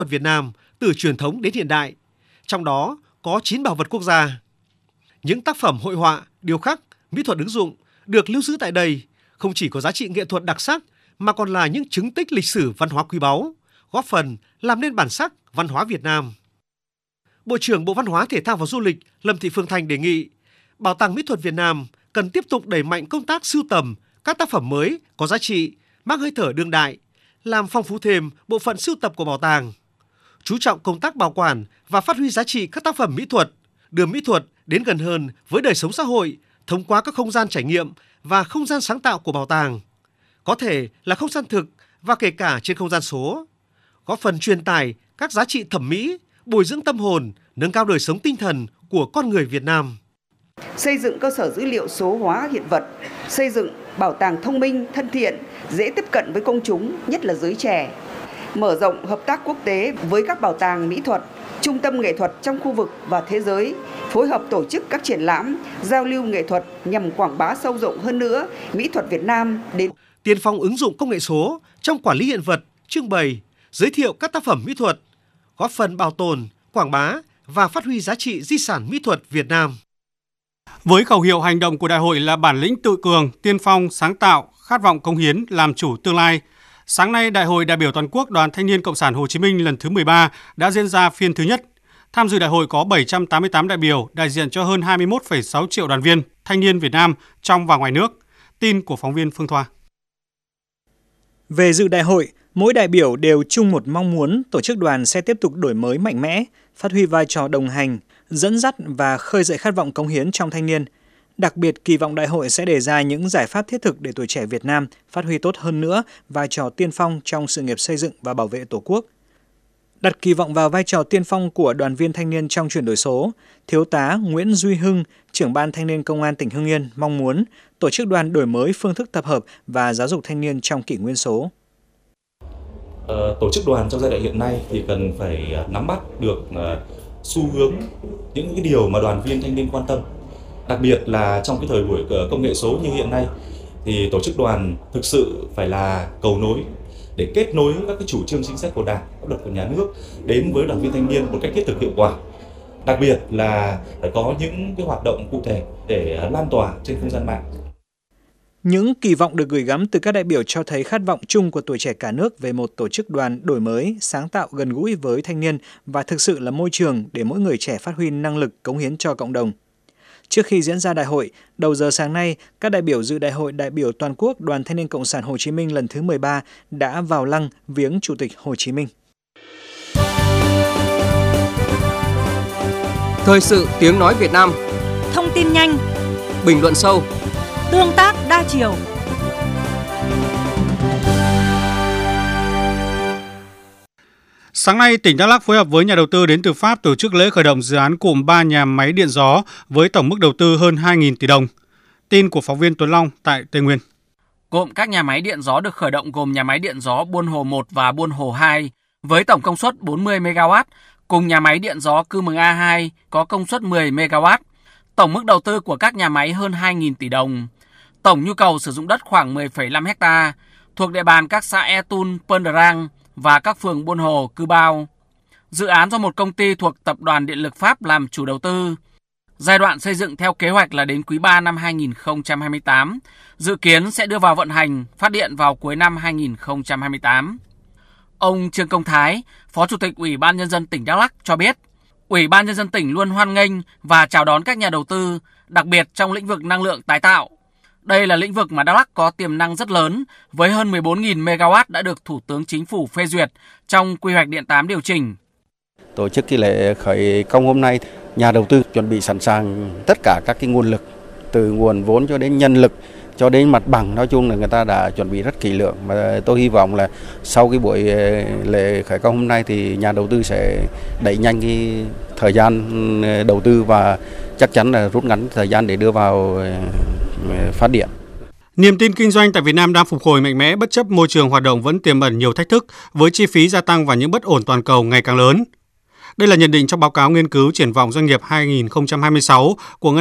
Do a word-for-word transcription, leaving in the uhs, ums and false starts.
thuật Việt Nam từ truyền thống đến hiện đại, trong đó có chín bảo vật quốc gia. Những tác phẩm hội họa, điêu khắc, mỹ thuật ứng dụng được lưu giữ tại đây không chỉ có giá trị nghệ thuật đặc sắc mà còn là những chứng tích lịch sử văn hóa quý báu, góp phần làm nên bản sắc văn hóa Việt Nam. Bộ trưởng Bộ Văn hóa, Thể thao và Du lịch Lâm Thị Phương Thanh đề nghị Bảo tàng Mỹ thuật Việt Nam cần tiếp tục đẩy mạnh công tác sưu tầm các tác phẩm mới có giá trị, mang hơi thở đương đại, làm phong phú thêm bộ phận sưu tập của bảo tàng, chú trọng công tác bảo quản và phát huy giá trị các tác phẩm mỹ thuật, đưa mỹ thuật đến gần hơn với đời sống xã hội thông qua các không gian trải nghiệm và không gian sáng tạo của bảo tàng, có thể là không gian thực và kể cả trên không gian số, góp phần truyền tải các giá trị thẩm mỹ, bồi dưỡng tâm hồn, nâng cao đời sống tinh thần của con người Việt Nam. Xây dựng cơ sở dữ liệu số hóa hiện vật, xây dựng bảo tàng thông minh, thân thiện, dễ tiếp cận với công chúng, nhất là giới trẻ. Mở rộng hợp tác quốc tế với các bảo tàng mỹ thuật, trung tâm nghệ thuật trong khu vực và thế giới, phối hợp tổ chức các triển lãm, giao lưu nghệ thuật nhằm quảng bá sâu rộng hơn nữa mỹ thuật Việt Nam đến tiên phong ứng dụng công nghệ số trong quản lý hiện vật, trưng bày, giới thiệu các tác phẩm mỹ thuật, góp phần bảo tồn, quảng bá và phát huy giá trị di sản mỹ thuật Việt Nam. Với khẩu hiệu hành động của đại hội là bản lĩnh tự cường, tiên phong, sáng tạo, khát vọng cống hiến, làm chủ tương lai, sáng nay Đại hội đại biểu toàn quốc Đoàn Thanh niên Cộng sản Hồ Chí Minh lần thứ mười ba đã diễn ra phiên thứ nhất. Tham dự đại hội có bảy trăm tám mươi tám đại biểu đại diện cho hơn hai mươi mốt phẩy sáu triệu đoàn viên thanh niên Việt Nam trong và ngoài nước. Tin của phóng viên Phương Thoa. Về dự đại hội, mỗi đại biểu đều chung một mong muốn tổ chức đoàn sẽ tiếp tục đổi mới mạnh mẽ, phát huy vai trò đồng hành, dẫn dắt và khơi dậy khát vọng cống hiến trong thanh niên. Đặc biệt, kỳ vọng đại hội sẽ đề ra những giải pháp thiết thực để tuổi trẻ Việt Nam phát huy tốt hơn nữa vai trò tiên phong trong sự nghiệp xây dựng và bảo vệ Tổ quốc. Đặt kỳ vọng vào vai trò tiên phong của đoàn viên thanh niên trong chuyển đổi số, Thiếu tá Nguyễn Duy Hưng, trưởng ban thanh niên Công an tỉnh Hưng Yên mong muốn tổ chức đoàn đổi mới phương thức tập hợp và giáo dục thanh niên trong kỷ nguyên số. Ờ, tổ chức đoàn trong giai đoạn hiện nay thì cần phải nắm bắt được uh, xu hướng, những cái điều mà đoàn viên thanh niên quan tâm. Đặc biệt là trong cái thời buổi công nghệ số như hiện nay thì tổ chức đoàn thực sự phải là cầu nối để kết nối các cái chủ trương chính sách của Đảng, pháp luật của nhà nước đến với đoàn viên thanh niên một cách thiết thực hiệu quả. Đặc biệt là phải có những cái hoạt động cụ thể để lan tỏa trên không gian mạng. Những kỳ vọng được gửi gắm từ các đại biểu cho thấy khát vọng chung của tuổi trẻ cả nước về một tổ chức đoàn đổi mới, sáng tạo, gần gũi với thanh niên và thực sự là môi trường để mỗi người trẻ phát huy năng lực cống hiến cho cộng đồng. Trước khi diễn ra đại hội, đầu giờ sáng nay, các đại biểu dự đại hội đại biểu toàn quốc Đoàn Thanh niên Cộng sản Hồ Chí Minh lần thứ mười ba đã vào lăng viếng Chủ tịch Hồ Chí Minh. Thời sự tiếng nói Việt Nam. Thông tin nhanh, bình luận sâu, tương tác đa chiều. Sáng nay, tỉnh Đắk Lắk phối hợp với nhà đầu tư đến từ Pháp tổ chức lễ khởi động dự án cụm ba nhà máy điện gió với tổng mức đầu tư hơn hai nghìn tỷ đồng. Tin của phóng viên Tuấn Long tại Tây Nguyên. Cụm các nhà máy điện gió được khởi động gồm nhà máy điện gió Buôn Hồ một và Buôn Hồ hai với tổng công suất bốn mươi mê ga oát, cùng nhà máy điện gió Cư Mừng A hai có công suất mười mê ga oát. Tổng mức đầu tư của các nhà máy hơn hai nghìn tỷ đồng. Tổng nhu cầu sử dụng đất khoảng mười phẩy năm héc ta, thuộc địa bàn các xã E Tun, Pơn Đờ Rang và các phường Buôn Hồ, Cư Bao. Dự án do một công ty thuộc Tập đoàn Điện lực Pháp làm chủ đầu tư. Giai đoạn xây dựng theo kế hoạch là đến quý ba năm hai nghìn không trăm hai mươi tám, dự kiến sẽ đưa vào vận hành, phát điện vào cuối năm hai nghìn không trăm hai mươi tám. Ông Trương Công Thái, Phó Chủ tịch Ủy ban Nhân dân tỉnh Đắk Lắk cho biết, Ủy ban Nhân dân tỉnh luôn hoan nghênh và chào đón các nhà đầu tư, đặc biệt trong lĩnh vực năng lượng tái tạo. Đây là lĩnh vực mà Đắk Lắk có tiềm năng rất lớn, với hơn mười bốn nghìn mê ga oát đã được Thủ tướng Chính phủ phê duyệt trong quy hoạch điện tám điều chỉnh. Tổ chức cái lễ khởi công hôm nay, nhà đầu tư chuẩn bị sẵn sàng tất cả các cái nguồn lực, từ nguồn vốn cho đến nhân lực, cho đến mặt bằng, nói chung là người ta đã chuẩn bị rất kỹ lưỡng. Và tôi hy vọng là sau cái buổi lễ khởi công hôm nay thì nhà đầu tư sẽ đẩy nhanh cái thời gian đầu tư và chắc chắn là rút ngắn thời gian để đưa vào phát điện. Niềm tin kinh doanh tại Việt Nam đang phục hồi mạnh mẽ bất chấp môi trường hoạt động vẫn tiềm ẩn nhiều thách thức với chi phí gia tăng và những bất ổn toàn cầu ngày càng lớn. Đây là nhận định trong báo cáo nghiên cứu triển vọng doanh nghiệp hai nghìn không trăm hai mươi sáu của Ngân